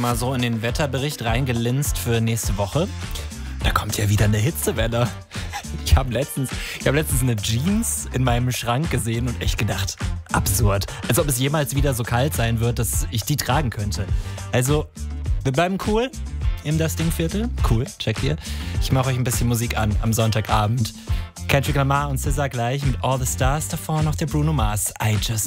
mal so in den Wetterbericht reingelinst für nächste Woche. Da kommt ja wieder eine Hitzewelle. Ich habe letztens eine Jeans in meinem Schrank gesehen und echt gedacht, absurd. Als ob es jemals wieder so kalt sein wird, dass ich die tragen könnte. Also, wir bleiben cool im Das Ding-Viertel. Cool, checkt ihr. Ich mache euch ein bisschen Musik an am Sonntagabend. Kendrick Lamar und SZA gleich mit All the Stars, davor noch der Bruno Mars. I Just